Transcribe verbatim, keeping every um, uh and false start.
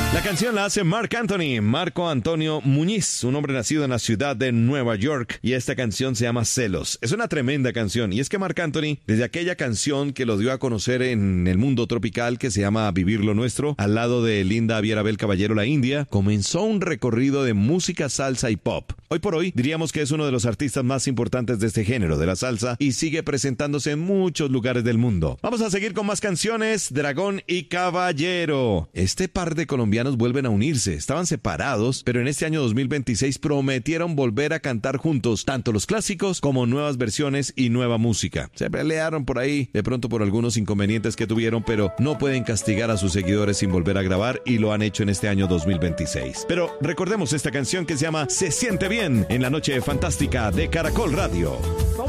La canción la hace Marc Anthony, Marco Antonio Muñiz, un hombre nacido en la ciudad de Nueva York, y esta canción se llama Celos. Es una tremenda canción, y es que Marc Anthony, desde aquella canción que lo dio a conocer en el mundo tropical que se llama Vivir lo Nuestro, al lado de Linda Vierabel Caballero La India, comenzó un recorrido de música, salsa y pop. Hoy por hoy diríamos que es uno de los artistas más importantes de este género, de la salsa, y sigue presentándose en muchos lugares del mundo. Vamos a seguir con más canciones, Dragón y Caballero. Este par de colombianos vuelven a unirse. Estaban separados, pero en este año dos mil veintiséis prometieron volver a cantar juntos, tanto los clásicos como nuevas versiones y nueva música. Se pelearon por ahí, de pronto por algunos inconvenientes que tuvieron, pero no pueden castigar a sus seguidores sin volver a grabar, y lo han hecho en este año dos mil veintiséis. Pero recordemos esta canción que se llama Se Siente Bien en la noche fantástica de Caracol Radio.